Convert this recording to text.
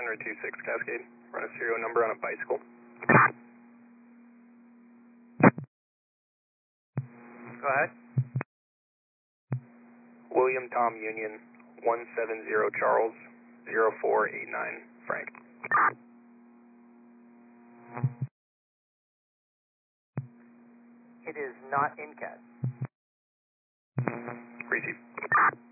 Henry 26 Cascade. Run a serial number on a bicycle. Go ahead. William Tom Union 170 Charles 0489 Frank. It is not in CAD. Receive.